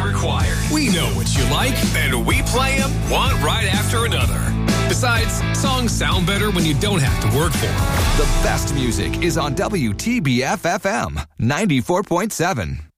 required. We know what you like, and we play them one right after another. Besides, songs sound better when you don't have to work for them. The best music is on WTBF-FM 94.7.